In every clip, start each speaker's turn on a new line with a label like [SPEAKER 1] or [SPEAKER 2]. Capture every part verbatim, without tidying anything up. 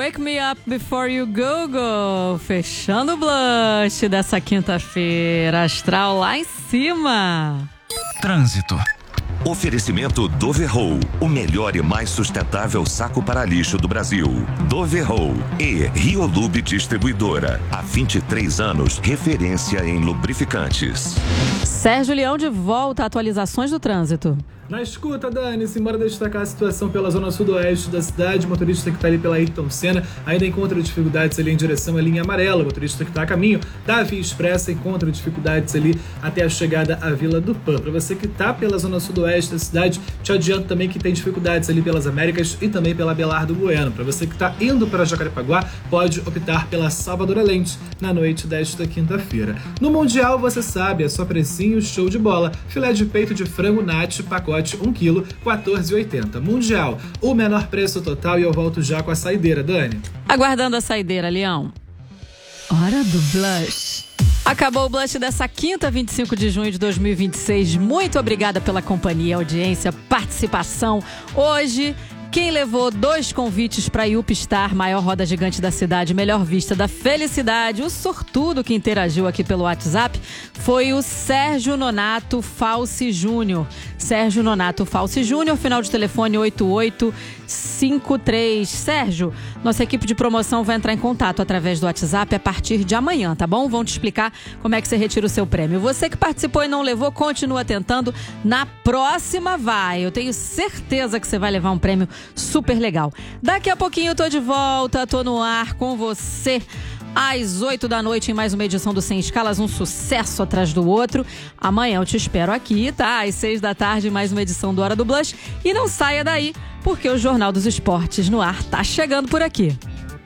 [SPEAKER 1] Wake Me Up Before You Go Go. Fechando o blush dessa quinta-feira. Astral lá em cima.
[SPEAKER 2] Trânsito.
[SPEAKER 3] Oferecimento Doverroll, o melhor e mais sustentável saco para lixo do Brasil. Doverroll e Riolube Distribuidora. Há vinte e três anos, referência em lubrificantes.
[SPEAKER 1] Sérgio Leão de volta, atualizações do trânsito.
[SPEAKER 4] Na escuta, Dani, simbora destacar a situação pela zona sudoeste da cidade. O motorista que está ali pela Ayrton Senna ainda encontra dificuldades ali em direção à linha amarela. O motorista que está a caminho da Via Expressa encontra dificuldades ali até a chegada à Vila do Pan. Para você que está pela zona sudoeste da cidade, te adianto também que tem dificuldades ali pelas Américas e também pela Belardo Bueno. Para você que está indo para Jacarepaguá, pode optar pela Salvador Lente na noite desta quinta-feira. No Mundial, você sabe, é só precinho, show de bola. Filé de peito de frango Nat, pacote um quilo, quatorze reais e oitenta centavos. Mundial, o menor preço total, e eu volto já com a saideira, Dani.
[SPEAKER 1] Aguardando a saideira, Leão. Hora do blush. Acabou o blush dessa quinta, vinte e cinco de junho de dois mil e vinte e seis. Muito obrigada pela companhia, audiência, participação. Hoje, quem levou dois convites para a Upstar, maior roda gigante da cidade, melhor vista da felicidade, o sortudo que interagiu aqui pelo WhatsApp, foi o Sérgio Nonato Falsi Júnior. Sérgio Nonato Falsi Júnior, final de telefone oito oito cinco três. Sérgio, nossa equipe de promoção vai entrar em contato através do WhatsApp a partir de amanhã, tá bom? Vão te explicar como é que você retira o seu prêmio. Você que participou e não levou, continua tentando. Na próxima vai. Eu tenho certeza que você vai levar um prêmio super legal. Daqui a pouquinho eu tô de volta, tô no ar com você às oito da noite em mais uma edição do Sem Escalas, um sucesso atrás do outro. Amanhã eu te espero aqui, tá? Às seis da tarde, mais uma edição do Hora do Blush. E não saia daí, porque o Jornal dos Esportes no ar tá chegando por aqui.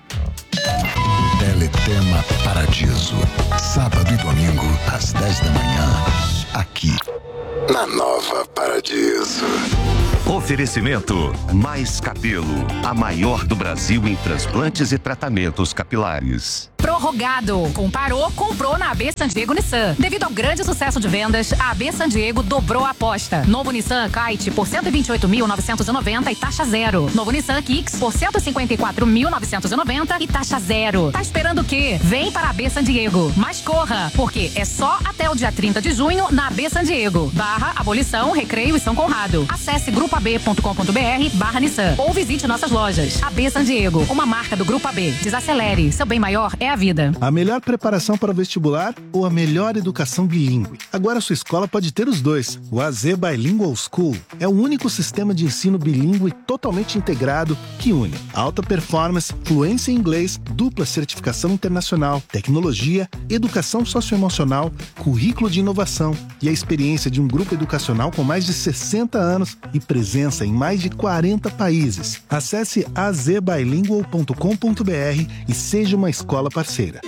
[SPEAKER 2] Teletema Paradiso. Sábado e domingo, às dez da manhã. Aqui, na Nova Paradiso.
[SPEAKER 3] Oferecimento Mais Cabelo, a maior do Brasil em transplantes e tratamentos capilares.
[SPEAKER 5] Prorrogado. Comparou, comprou na A B San Diego Nissan. Devido ao grande sucesso de vendas, a A B San Diego dobrou a aposta. Novo Nissan Kite por cento e vinte e oito mil novecentos e noventa e taxa zero. Novo Nissan Kicks por cento e cinquenta e quatro mil novecentos e noventa e taxa zero. Tá esperando o quê? Vem para a A B San Diego. Mas corra, porque é só até o dia trinta de junho na A B San Diego. Barra Abolição, Recreio e São Conrado. Acesse grupo a b ponto com ponto b r barra Nissan ou visite nossas lojas. A B San Diego, uma marca do Grupo A B. Desacelere, seu bem maior é a vida.
[SPEAKER 6] A melhor preparação para o vestibular ou a melhor educação bilíngue? Agora sua escola pode ter os dois. O A Z Bilingual School é o único sistema de ensino bilíngue totalmente integrado que une alta performance, fluência em inglês, dupla certificação internacional, tecnologia, educação socioemocional, currículo de inovação e a experiência de um grupo educacional com mais de sessenta anos e presença em mais de quarenta países. Acesse a z bilingual ponto com ponto b r e seja uma escola parceira.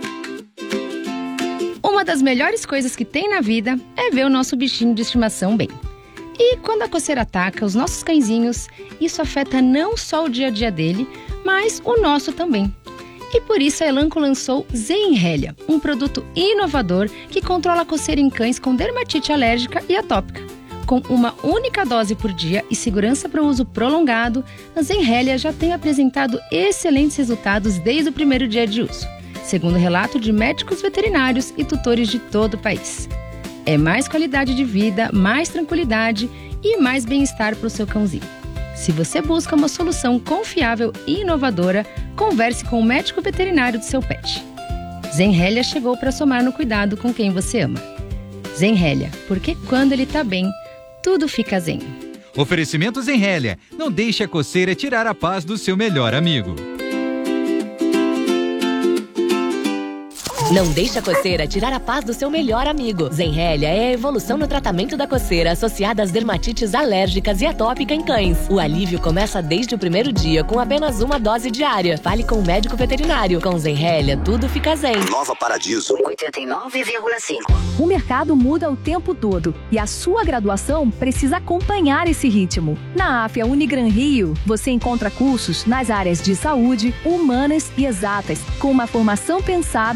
[SPEAKER 7] Uma das melhores coisas que tem na vida é ver o nosso bichinho de estimação bem. E quando a coceira ataca os nossos cãezinhos, isso afeta não só o dia a dia dele, mas o nosso também. E por isso a Elanco lançou Zenrelia, um produto inovador que controla a coceira em cães com dermatite alérgica e atópica. Com uma única dose por dia e segurança para o uso prolongado, a Zenrelia já tem apresentado excelentes resultados desde o primeiro dia de uso, segundo relato de médicos veterinários e tutores de todo o país. É mais qualidade de vida, mais tranquilidade e mais bem-estar para o seu cãozinho. Se você busca uma solução confiável e inovadora, converse com o médico veterinário do seu pet. Zenrelia chegou para somar no cuidado com quem você ama. Zenrelia, porque quando ele tá bem, tudo fica zen.
[SPEAKER 8] Oferecimento Zenrelia. Não deixe a coceira tirar a paz do seu melhor amigo.
[SPEAKER 9] Não deixe a coceira tirar a paz do seu melhor amigo. Zenrelia é a evolução no tratamento da coceira associada às dermatites alérgicas e atópica em cães. O alívio começa desde o primeiro dia com apenas uma dose diária. Fale com o médico veterinário. Com Zenrelia, tudo fica zen.
[SPEAKER 2] Nova Paradiso.
[SPEAKER 10] oitenta e nove vírgula cinco.
[SPEAKER 11] O mercado muda o tempo todo e a sua graduação precisa acompanhar esse ritmo. Na AFIA Unigran Rio, você encontra cursos nas áreas de saúde, humanas e exatas, com uma formação pensada para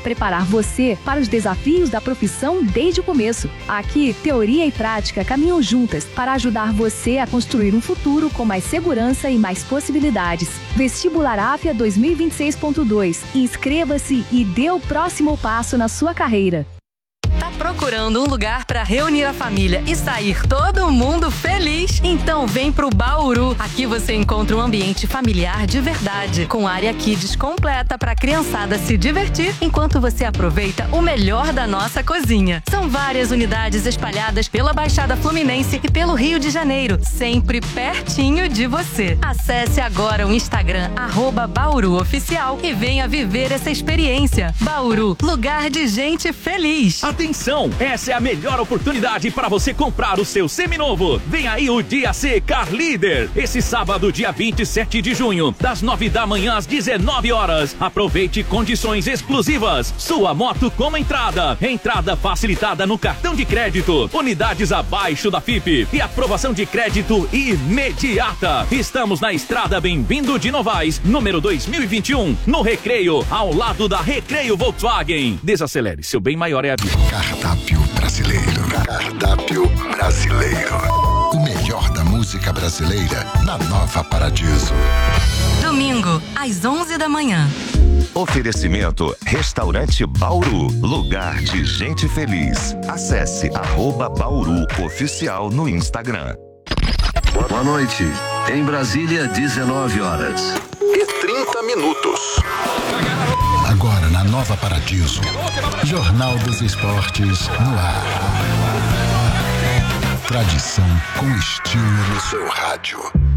[SPEAKER 11] preparar você para os desafios da profissão desde o começo. Aqui, teoria e prática caminham juntas para ajudar você a construir um futuro com mais segurança e mais possibilidades. Vestibular Afia dois mil e vinte e seis ponto dois. Inscreva-se e dê o próximo passo na sua carreira.
[SPEAKER 12] Tá procurando um lugar para reunir a família e sair todo mundo feliz? Então vem pro Bauru. Aqui você encontra um ambiente familiar de verdade, com área kids completa para a criançada se divertir enquanto você aproveita o melhor da nossa cozinha. São várias unidades espalhadas pela Baixada Fluminense e pelo Rio de Janeiro, sempre pertinho de você. Acesse agora o Instagram arroba Bauru Oficial e venha viver essa experiência. Bauru, lugar de gente feliz.
[SPEAKER 13] Atenção, essa é a melhor oportunidade para você comprar o seu seminovo. Vem aí o Dia C Car Líder. Esse sábado, dia vinte e sete de junho, das nove da manhã às dezenove horas. Aproveite condições exclusivas. Sua moto com entrada. Entrada facilitada no cartão de crédito. Unidades abaixo da F I P. E aprovação de crédito imediata. Estamos na Estrada Bem-vindo de Novaes, número dois mil e vinte e um, no Recreio, ao lado da Recreio Volkswagen. Desacelere, seu bem maior é a vida.
[SPEAKER 2] Cardápio brasileiro. Cardápio brasileiro. O melhor da música brasileira na Nova Paradiso.
[SPEAKER 12] Domingo, às onze da manhã.
[SPEAKER 3] Oferecimento Restaurante Bauru, lugar de gente feliz. Acesse arroba Bauru Oficial no Instagram.
[SPEAKER 14] Boa noite. Em Brasília, dezenove horas
[SPEAKER 2] e trinta minutos. Agora na Nova Paradiso, Jornal dos Esportes no ar. Tradição com estilo no seu rádio.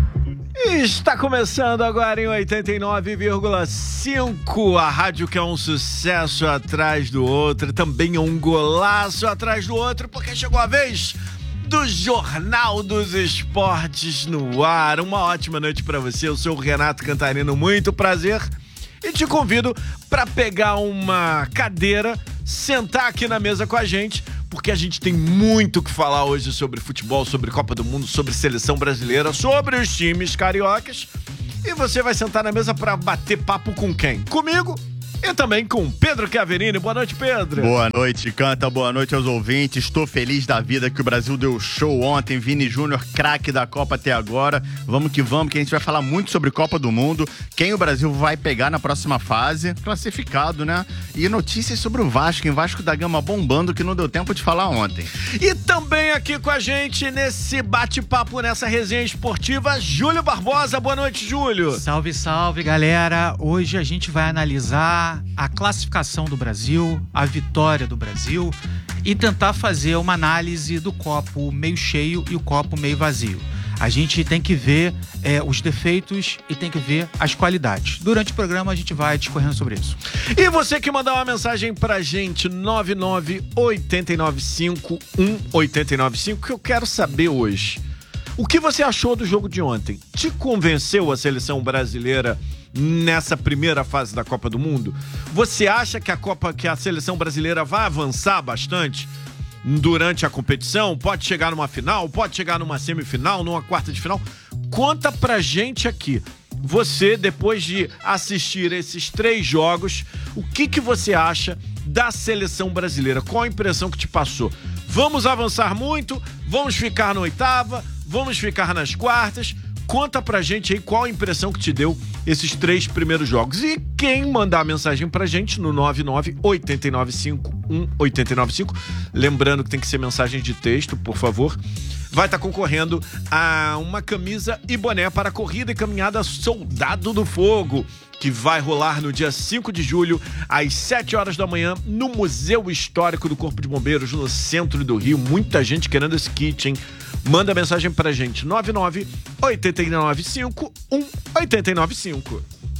[SPEAKER 15] Está começando agora em oitenta e nove vírgula cinco, a rádio que é um sucesso atrás do outro, também é um golaço atrás do outro, porque chegou a vez do Jornal dos Esportes no ar. Uma ótima noite para você, eu sou o Renato Cantarino, muito prazer. E te convido para pegar uma cadeira, sentar aqui na mesa com a gente, porque a gente tem muito o que falar hoje sobre futebol, sobre Copa do Mundo, sobre seleção brasileira, sobre os times cariocas. E você vai sentar na mesa para bater papo com quem? Comigo e também com Pedro Chiaverini. Boa noite, Pedro.
[SPEAKER 16] Boa noite, Canta. Boa noite aos ouvintes. Estou feliz da vida que o Brasil deu show ontem. Vini Júnior, craque da Copa até agora. Vamos que vamos, que a gente vai falar muito sobre Copa do Mundo. Quem o Brasil vai pegar na próxima fase. Classificado, né? E notícias sobre o Vasco, em Vasco da Gama bombando, que não deu tempo de falar ontem.
[SPEAKER 15] E também aqui com a gente, nesse bate-papo, nessa resenha esportiva, Júlio Barbosa. Boa noite, Júlio.
[SPEAKER 17] Salve, salve, galera. Hoje a gente vai analisar a classificação do Brasil, a vitória do Brasil e tentar fazer uma análise do copo meio cheio e o copo meio vazio. A gente tem que ver é, os defeitos e tem que ver as qualidades. Durante o programa a gente vai discorrendo sobre isso.
[SPEAKER 15] E você que mandar uma mensagem pra gente, nove nove oito nove cinco um oito nove cinco, que eu quero saber hoje. O que você achou do jogo de ontem? Te convenceu a seleção brasileira nessa primeira fase da Copa do Mundo? Você acha que a Copa, que a seleção brasileira vai avançar bastante durante a competição? Pode chegar numa final, pode chegar numa semifinal, numa quarta de final? Conta pra gente aqui. Você, depois de assistir esses três jogos, o que que você acha da seleção brasileira? Qual a impressão que te passou? Vamos avançar muito? Vamos ficar na oitava? Vamos ficar nas quartas? Conta pra gente aí qual a impressão que te deu esses três primeiros jogos. E quem mandar mensagem pra gente no nove nove oito nove cinco um oito nove cinco, lembrando que tem que ser mensagem de texto, por favor, vai estar concorrendo a uma camisa e boné para a corrida e caminhada Soldado do Fogo, que vai rolar no dia cinco de julho, às sete horas da manhã, no Museu Histórico do Corpo de Bombeiros, no centro do Rio. Muita gente querendo esse kit, hein? Manda mensagem pra gente, nove nove oito nove cinco um oito nove cinco.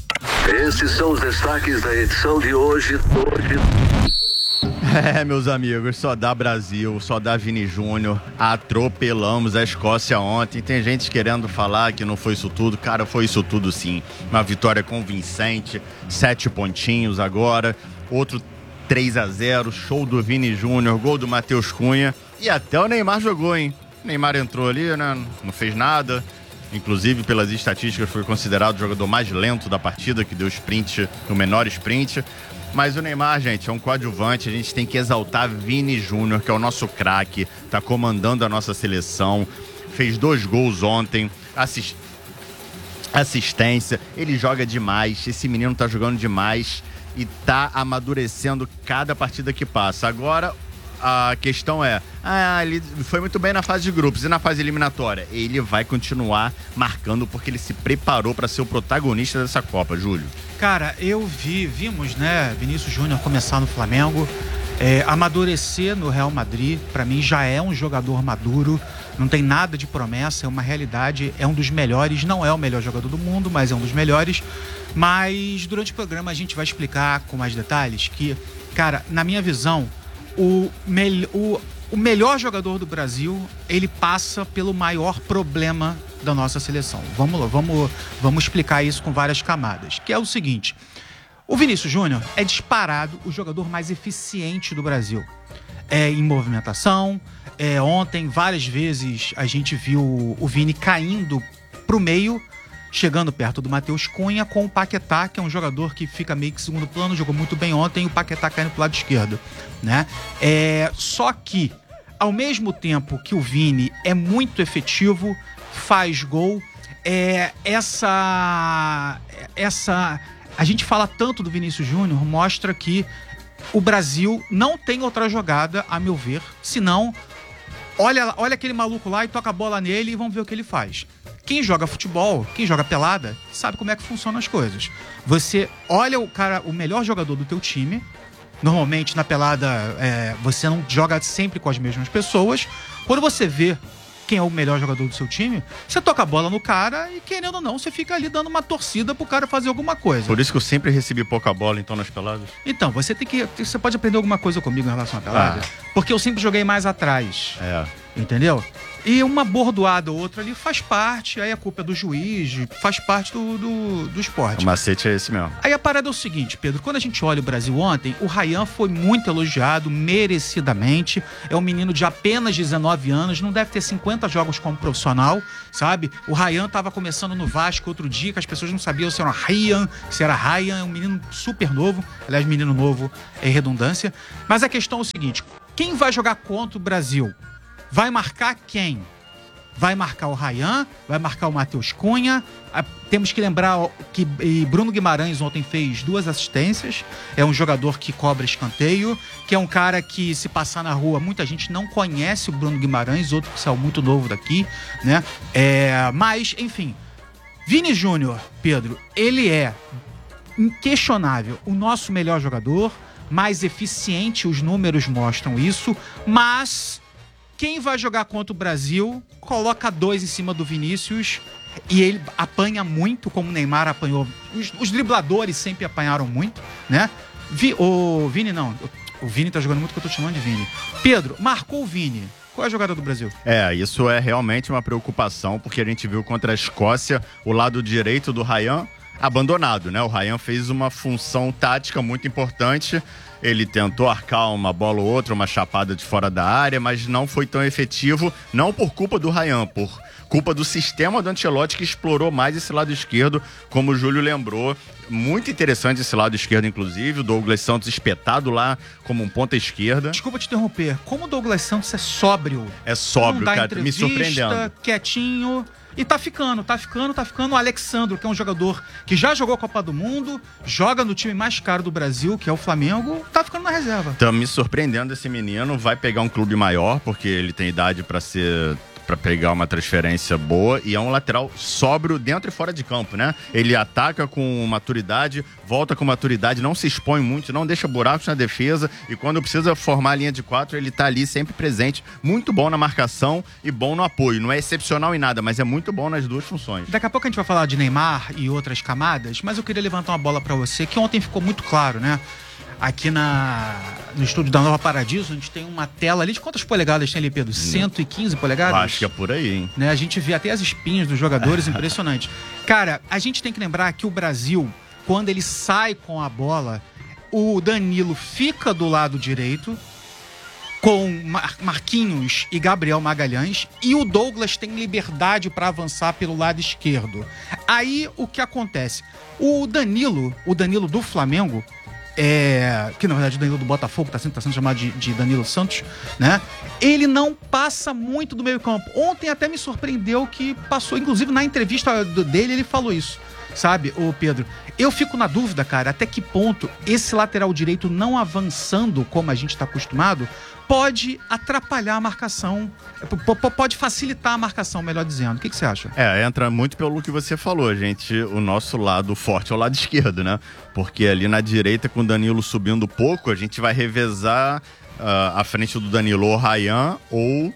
[SPEAKER 14] Esses são os destaques da edição de hoje. hoje.
[SPEAKER 16] É, meus amigos, só dá Brasil, só dá Vini Júnior. Atropelamos a Escócia ontem. Tem gente querendo falar que não foi isso tudo. Cara, foi isso tudo sim. Uma vitória convincente, sete pontinhos agora. Outro três a zero, show do Vini Júnior, gol do Matheus Cunha. E até o Neymar jogou, hein? O Neymar entrou ali, né? Não fez nada. Inclusive, pelas estatísticas, foi considerado o jogador mais lento da partida, que deu sprint, o menor sprint. Mas o Neymar, gente, é um coadjuvante, a gente tem que exaltar Vini Júnior, que é o nosso craque, tá comandando a nossa seleção, fez dois gols ontem, assist... assistência, ele joga demais, esse menino tá jogando demais e tá amadurecendo cada partida que passa. Agora, a questão é, ah, ele foi muito bem na fase de grupos e na fase eliminatória. Ele vai continuar marcando porque ele se preparou para ser o protagonista dessa Copa, Júlio.
[SPEAKER 17] Cara, eu vi, vimos, né, Vinícius Júnior começar no Flamengo, é, amadurecer no Real Madrid. Para mim já é um jogador maduro, não tem nada de promessa, é uma realidade, é um dos melhores, não é o melhor jogador do mundo, mas é um dos melhores. Mas durante o programa a gente vai explicar com mais detalhes que, cara, na minha visão, o, me- o, o melhor jogador do Brasil, ele passa pelo maior problema da nossa seleção. Vamos lá, vamos, vamos explicar isso com várias camadas, que é o seguinte: o Vinícius Júnior é disparado o jogador mais eficiente do Brasil. É em movimentação, é, ontem várias vezes a gente viu o Vini caindo pro meio, chegando perto do Matheus Cunha, com o Paquetá, que é um jogador que fica meio que segundo plano, jogou muito bem ontem, e o Paquetá caindo pro lado esquerdo, né? É, só que, ao mesmo tempo que o Vini é muito efetivo, faz gol, é, essa, essa... A gente fala tanto do Vinícius Júnior, mostra que o Brasil não tem outra jogada, a meu ver, senão olha, olha aquele maluco lá e toca a bola nele e vamos ver o que ele faz. Quem joga futebol, quem joga pelada, sabe como é que funcionam as coisas. Você olha o cara, o melhor jogador do teu time. Normalmente na pelada é, você não joga sempre com as mesmas pessoas. Quando você vê quem é o melhor jogador do seu time, você toca a bola no cara e, querendo ou não, você fica ali dando uma torcida pro cara fazer alguma coisa.
[SPEAKER 16] Por isso que eu sempre recebi pouca bola, então, nas peladas.
[SPEAKER 17] Então, você tem que... Você pode aprender alguma coisa comigo em relação à pelada. Ah. Porque eu sempre joguei mais atrás.
[SPEAKER 16] É.
[SPEAKER 17] Entendeu? E uma bordoada ou outra ali faz parte, aí a culpa é do juiz, faz parte do, do, do esporte.
[SPEAKER 16] O macete é esse mesmo.
[SPEAKER 17] Aí a parada é o seguinte, Pedro, quando a gente olha o Brasil ontem, o Ryan foi muito elogiado, merecidamente. É um menino de apenas dezenove anos, não deve ter cinquenta jogos como profissional, sabe? O Ryan tava começando no Vasco outro dia, que as pessoas não sabiam se era Ryan, se era Ryan, é um menino super novo. Aliás, menino novo é redundância. Mas a questão é o seguinte, quem vai jogar contra o Brasil? Vai marcar quem? Vai marcar o Ryan, vai marcar o Matheus Cunha. Temos que lembrar que Bruno Guimarães ontem fez duas assistências. É um jogador que cobra escanteio, que é um cara que, se passar na rua, muita gente não conhece o Bruno Guimarães, outro que saiu muito novo daqui, né? É, mas, enfim, Vini Júnior, Pedro, ele é inquestionável o nosso melhor jogador, mais eficiente, os números mostram isso, mas quem vai jogar contra o Brasil coloca dois em cima do Vinícius e ele apanha muito, como o Neymar apanhou. Os, os dribladores sempre apanharam muito, né? Vi, o Vini não, o Vini tá jogando muito que eu tô chamando de Vini. Pedro, marcou o Vini. Qual é a jogada do Brasil?
[SPEAKER 16] É, isso é realmente uma preocupação, porque a gente viu contra a Escócia o lado direito do Ryan abandonado, né? O Ryan fez uma função tática muito importante. Ele tentou arcar uma bola ou outra, uma chapada de fora da área, mas não foi tão efetivo, não por culpa do Ryan, por culpa do sistema do Ancelotti, que explorou mais esse lado esquerdo, como o Júlio lembrou. Muito interessante esse lado esquerdo, inclusive. O Douglas Santos espetado lá como um ponta esquerda.
[SPEAKER 17] Desculpa te interromper. Como o Douglas Santos é sóbrio.
[SPEAKER 16] É sóbrio, cara. Me surpreendendo.
[SPEAKER 17] Quietinho. E tá ficando, tá ficando, tá ficando. O Alexandro, que é um jogador que já jogou a Copa do Mundo, joga no time mais caro do Brasil, que é o Flamengo, tá ficando na reserva.
[SPEAKER 16] Tá me surpreendendo esse menino. Vai pegar um clube maior, porque ele tem idade pra ser... para pegar uma transferência boa, e é um lateral sóbrio dentro e fora de campo, né? Ele ataca com maturidade, volta com maturidade, não se expõe muito, não deixa buracos na defesa, e quando precisa formar a linha de quatro, ele tá ali sempre presente, muito bom na marcação e bom no apoio. Não é excepcional em nada, mas é muito bom nas duas funções.
[SPEAKER 17] Daqui a pouco a gente vai falar de Neymar e outras camadas, mas eu queria levantar uma bola para você, que ontem ficou muito claro, né? Aqui na, no estúdio da Nova Paradiso, a gente tem uma tela ali de quantas polegadas tem ali, Pedro? cento e quinze polegadas?
[SPEAKER 16] Acho que é por aí, hein?
[SPEAKER 17] Né? A gente vê até as espinhas dos jogadores, impressionante. Cara, a gente tem que lembrar que o Brasil, quando ele sai com a bola, o Danilo fica do lado direito, com Mar- Marquinhos e Gabriel Magalhães, e o Douglas tem liberdade para avançar pelo lado esquerdo. Aí, o que acontece? O Danilo, o Danilo do Flamengo, é, que na verdade o Danilo do Botafogo está sendo, tá sendo chamado de, de Danilo Santos, né? Ele não passa muito do meio campo. Ontem até me surpreendeu que passou, inclusive na entrevista dele ele falou isso, sabe, ô Pedro? Eu fico na dúvida, cara, até que ponto esse lateral direito não avançando como a gente está acostumado pode atrapalhar a marcação, pode facilitar a marcação, melhor dizendo. O que, que você acha?
[SPEAKER 16] É, entra muito pelo que você falou, gente. O nosso lado forte é o lado esquerdo, né? Porque ali na direita, com o Danilo subindo pouco, a gente vai revezar uh, à frente do Danilo ou Ryan ou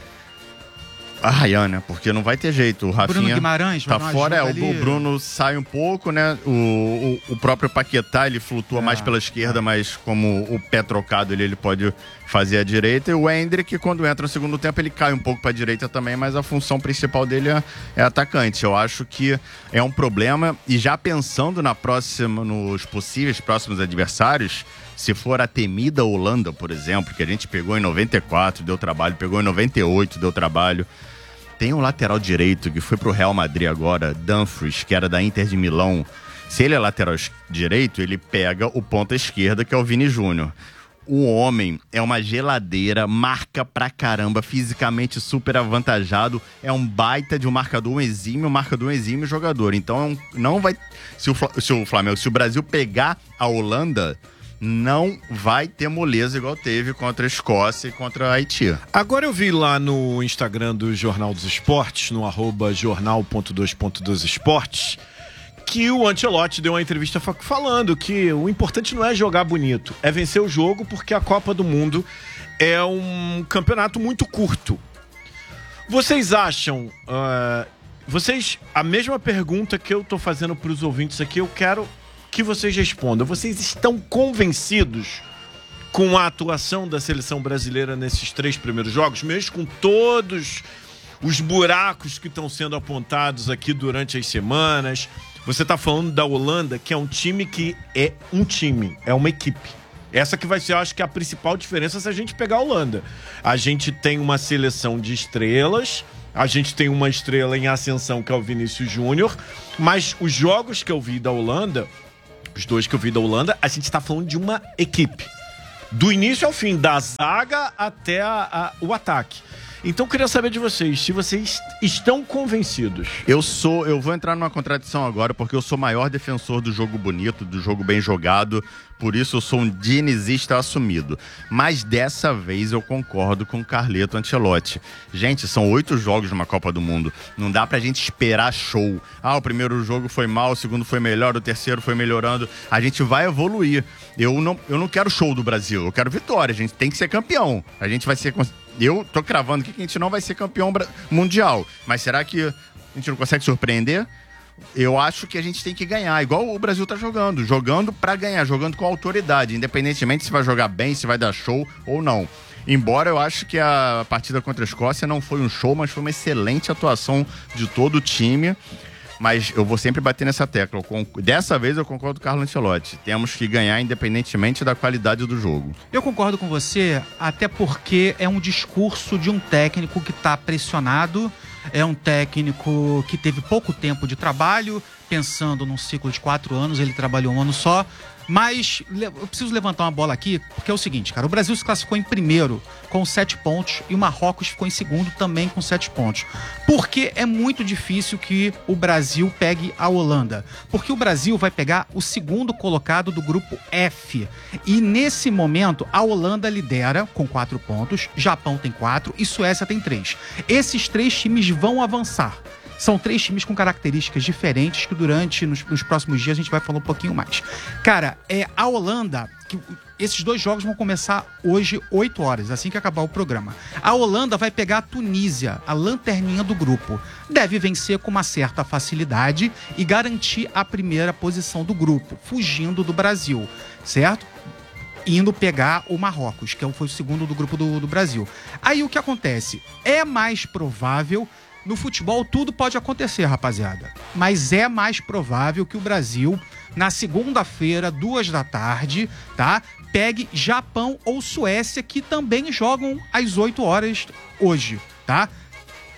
[SPEAKER 16] a Ryan, né? Porque não vai ter jeito. O Rafinha
[SPEAKER 17] Bruno Guimarães
[SPEAKER 16] tá fora, é, o Bruno sai um pouco, né? O, o, o próprio Paquetá, ele flutua é, mais pela esquerda, é. mas como o pé trocado ele, ele pode fazer a direita. E o Endrick, quando entra no segundo tempo, ele cai um pouco para a direita também, mas a função principal dele é, é atacante. Eu acho que é um problema. E já pensando na próxima, nos possíveis próximos adversários, se for a temida Holanda, por exemplo, que a gente pegou em noventa e quatro, deu trabalho, pegou em noventa e oito, deu trabalho. Tem um lateral direito que foi pro Real Madrid agora, Dumfries, que era da Inter de Milão. Se ele é lateral direito, ele pega o ponta esquerda, que é o Vini Júnior. O homem é uma geladeira, marca pra caramba, fisicamente super avantajado, é um baita de um marcador, um exímio, um marcador, um exímio jogador. Então é um, não vai... Se o, se o Flamengo, se o Brasil pegar a Holanda, não vai ter moleza igual teve contra a Escócia e contra a Haiti.
[SPEAKER 15] Agora eu vi lá no Instagram do Jornal dos Esportes, no arroba jornal ponto dois ponto dois esportes, que o Ancelotti deu uma entrevista falando que o importante não é jogar bonito, é vencer o jogo, porque a Copa do Mundo é um campeonato muito curto. Vocês acham... Uh, vocês, a mesma pergunta que eu tô fazendo para os ouvintes aqui, eu quero que vocês respondam. Vocês estão convencidos com a atuação da seleção brasileira nesses três primeiros jogos, mesmo com todos os buracos que estão sendo apontados aqui durante as semanas? Você está falando da Holanda, que é um time que é um time, é uma equipe. Essa que vai ser, eu acho que a principal diferença se a gente pegar a Holanda. A gente tem uma seleção de estrelas, a gente tem uma estrela em ascensão, que é o Vinícius Júnior, mas os jogos que eu vi da Holanda, os dois que eu vi da Holanda, a gente está falando de uma equipe. Do início ao fim, da zaga até a, a, o ataque. Então eu queria saber de vocês, se vocês estão convencidos.
[SPEAKER 16] Eu sou, eu vou entrar numa contradição agora, porque eu sou o maior defensor do jogo bonito, do jogo bem jogado, por isso eu sou um dinizista assumido. Mas dessa vez eu concordo com o Carleto Ancelotti. Gente, são oito jogos numa Copa do Mundo, não dá pra gente esperar show. Ah, o primeiro jogo foi mal, o segundo foi melhor, o terceiro foi melhorando. A gente vai evoluir. Eu não, eu não quero show do Brasil, eu quero vitória, a gente tem que ser campeão. A gente vai ser... Eu tô cravando aqui que a gente não vai ser campeão mundial. Mas será que a gente não consegue surpreender? Eu acho que a gente tem que ganhar, igual o Brasil tá jogando. Jogando pra ganhar, jogando com autoridade. Independentemente se vai jogar bem, se vai dar show ou não. Embora eu acho que a partida contra a Escócia não foi um show, mas foi uma excelente atuação de todo o time. Mas eu vou sempre bater nessa tecla. Dessa vez eu concordo com o Carlo Ancelotti. Temos que ganhar independentemente da qualidade do jogo.
[SPEAKER 17] Eu concordo com você, até porque é um discurso de um técnico que está pressionado, é um técnico que teve pouco tempo de trabalho, pensando num ciclo de quatro anos, ele trabalhou um ano só. Mas eu preciso levantar uma bola aqui, porque é o seguinte, cara, o Brasil se classificou em primeiro com sete pontos e o Marrocos ficou em segundo também com sete pontos. Porque é muito difícil que o Brasil pegue a Holanda. Porque o Brasil vai pegar o segundo colocado do grupo F. E nesse momento, a Holanda lidera com quatro pontos, Japão tem quatro e Suécia tem três. Esses três times vão avançar. São três times com características diferentes que durante, nos, nos próximos dias, a gente vai falar um pouquinho mais. Cara, é a Holanda, que, esses dois jogos vão começar hoje, oito horas, assim que acabar o programa. A Holanda vai pegar a Tunísia, a lanterninha do grupo. Deve vencer com uma certa facilidade e garantir a primeira posição do grupo, fugindo do Brasil, certo? Indo pegar o Marrocos, que foi o segundo do grupo do, do Brasil. Aí o que acontece? É mais provável... No futebol tudo pode acontecer, rapaziada. Mas é mais provável que o Brasil, na segunda-feira, duas da tarde, tá? Pegue Japão ou Suécia, que também jogam às oito horas hoje, tá?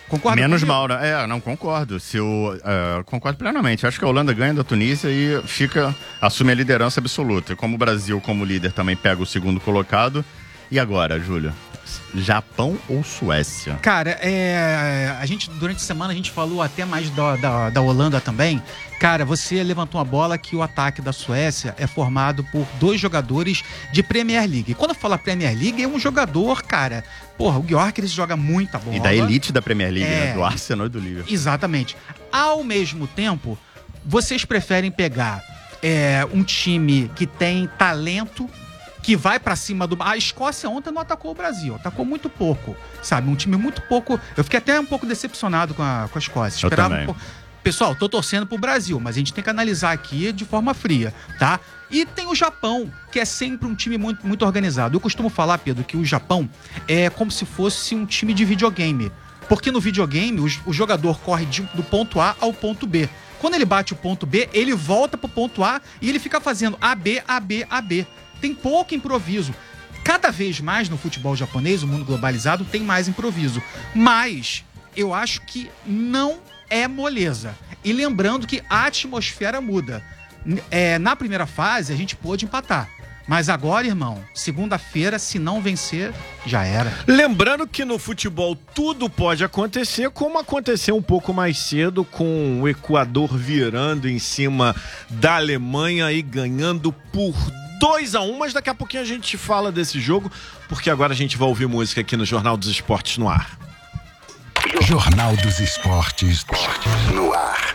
[SPEAKER 17] Concorda
[SPEAKER 16] Menos
[SPEAKER 17] comigo?
[SPEAKER 16] mal, né? É, não, concordo. Se eu, uh, concordo plenamente. Acho que a Holanda ganha da Tunísia e fica, assume a liderança absoluta. Como o Brasil, como líder, também pega o segundo colocado. E agora, Júlio? Japão ou Suécia?
[SPEAKER 17] Cara, é, a gente, durante a semana, a gente falou até mais da, da, da Holanda também. Cara, você levantou uma bola que o ataque da Suécia é formado por dois jogadores de Premier League. E quando eu falo Premier League, é um jogador, cara... Porra, o Gyökeres joga muita bola.
[SPEAKER 16] E da elite da Premier League,
[SPEAKER 17] é,
[SPEAKER 16] né? Do Arsenal e do Liverpool.
[SPEAKER 17] Exatamente. Ao mesmo tempo, vocês preferem pegar é, um time que tem talento, que vai pra cima do... A Escócia ontem não atacou o Brasil, atacou muito pouco, sabe? Um time muito pouco... Eu fiquei até um pouco decepcionado com a, com a Escócia.
[SPEAKER 16] Eu
[SPEAKER 17] Esperava
[SPEAKER 16] também.
[SPEAKER 17] um pouco... Pessoal, tô torcendo pro Brasil, mas a gente tem que analisar aqui de forma fria, tá? E tem o Japão, que é sempre um time muito, muito organizado. Eu costumo falar, Pedro, que o Japão é como se fosse um time de videogame. Porque no videogame, o, o jogador corre de, do ponto A ao ponto B. Quando ele bate o ponto B, ele volta pro ponto A e ele fica fazendo A, B, A, B, A, B. Tem pouco improviso. Cada vez mais no futebol japonês, o mundo globalizado, tem mais improviso. Mas eu acho que não é moleza. E lembrando que a atmosfera muda. É, na primeira fase, a gente pôde empatar. Mas agora, irmão, segunda-feira, se não vencer, já era.
[SPEAKER 15] Lembrando que no futebol tudo pode acontecer, como aconteceu um pouco mais cedo com o Equador virando em cima da Alemanha e ganhando por dois a um, mas daqui a pouquinho a gente fala desse jogo, porque agora a gente vai ouvir música aqui no Jornal dos Esportes no ar.
[SPEAKER 2] Jornal dos Esportes no ar.